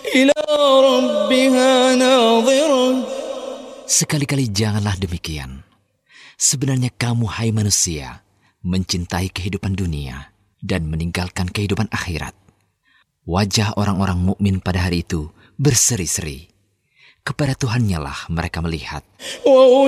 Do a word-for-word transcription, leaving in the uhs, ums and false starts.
إلى ربها ناظرة. Sekali-kali janganlah demikian. Sebenarnya kamu, hai manusia, mencintai kehidupan dunia dan meninggalkan kehidupan akhirat. Wajah orang-orang mukmin pada hari itu berseri-seri. Kepada Tuhannya lah mereka melihat.